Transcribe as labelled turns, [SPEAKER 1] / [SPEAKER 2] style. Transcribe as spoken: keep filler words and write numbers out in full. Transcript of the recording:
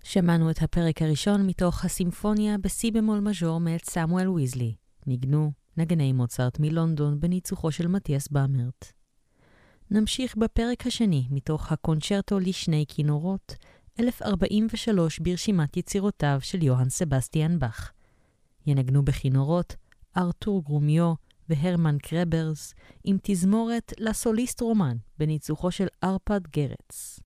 [SPEAKER 1] שמענו את הפרק הראשון מתוך הסימפוניה בסי במול מז'ור מאת סמואל ויזלי. ניגנו נגני מוצרט מלונדון בניצוחו של מתיאס באמרט. נמשיך בפרק השני מתוך הקונצ'רטו לשני כינורות, אלף ארבעים ושלוש ברשימת יצירותיו של יוהאן סבסטיאן באך. ינגנו בכינורות ארתור גרומיו והרמן קרברס עם תזמורת לסוליסט רומן בניצוחו של ארפד גרץ.